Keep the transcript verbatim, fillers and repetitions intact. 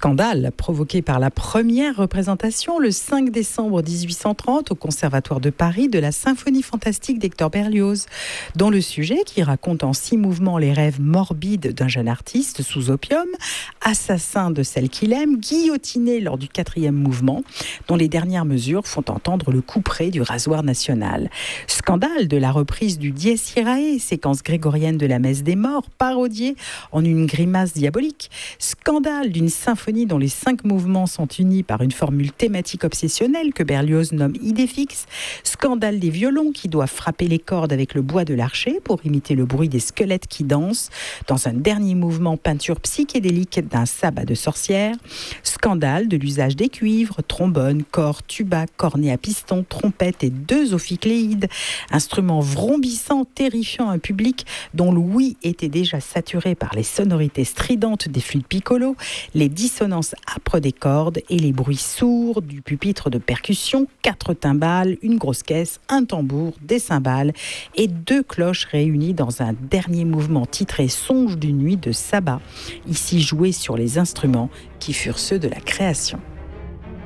Scandale provoqué par la première représentation le cinq décembre dix-huit cent trente au Conservatoire de Paris de la symphonie fantastique d'Hector Berlioz, dont le sujet, qui raconte en six mouvements les rêves morbides d'un jeune artiste sous opium, assassin de celle qu'il aime, guillotiné lors du quatrième mouvement, dont les dernières mesures font entendre le couperet du rasoir national. Scandale de la reprise du Dies Irae, séquence grégorienne de la messe des morts, parodiée en une grimace diabolique. Scandale d'une symphonie dont les cinq mouvements sont unis par une formule thématique obsessionnelle que Berlioz nomme idée fixe. Scandale des violons qui doivent frapper les cordes avec le bois de l'archet pour imiter le bruit des squelettes qui dansent. Dans un dernier mouvement, peinture psychédélique d'un sabbat de sorcière. Scandale de l'usage des cuivres, trombones, cors, tuba, cornets à piston, trompettes et deux ophicléides. Instruments vrombissants, terrifiant un public dont l'ouïe était déjà saturé par les sonorités stridentes des flûtes piccolo, les dissonances âpres des cordes et les bruits sourds du pupitre de percussion, quatre timbales, une grosse caisse, un tambour, des cymbales et deux cloches réunies dans un dernier mouvement titré Songe d'une nuit de sabbat, ici joué sur les instruments qui furent ceux de la création.